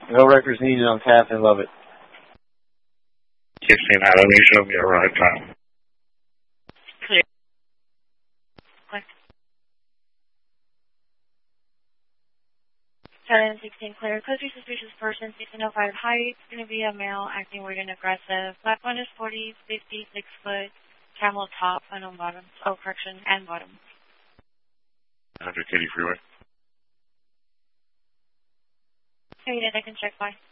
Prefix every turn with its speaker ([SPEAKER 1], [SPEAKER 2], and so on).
[SPEAKER 1] No records needed on tap and love it.
[SPEAKER 2] 16 Adam, you show me a ride time.
[SPEAKER 3] Clear. Click. 716 clear. Close to suspicious person, 1605 height. It's going to be a male acting weird and aggressive. Black one is 40, 50, 6 foot. Camel top and on bottom. Oh, correction, and bottom.
[SPEAKER 2] 100 Katy Freeway.
[SPEAKER 3] Okay, I can check by.